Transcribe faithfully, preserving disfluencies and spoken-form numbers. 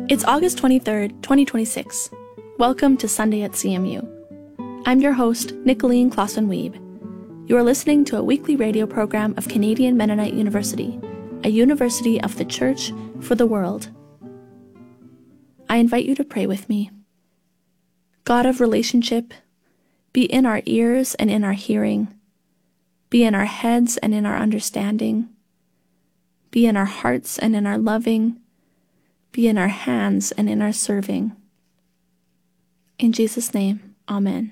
It's August twenty-third, twenty twenty-six. Welcome to Sunday at C M U. I'm your host, Nicolene Clausen-Weeb. You are listening to a weekly radio program of Canadian Mennonite University, a university of the Church for the world. I invite you to pray with me. God of relationship, be in our ears and in our hearing, be in our heads and in our understanding, be in our hearts and in our loving, be in our hands and in our serving. In Jesus' name, amen.